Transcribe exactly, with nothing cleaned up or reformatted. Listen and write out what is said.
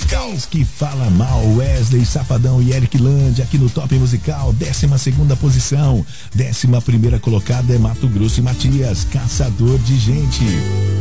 Musical. Eis que fala mal, Wesley Safadão e Eric Land aqui no Top Musical, décima segunda posição. Décima primeira colocada é Mato Grosso e Matias, Caçador de Gente.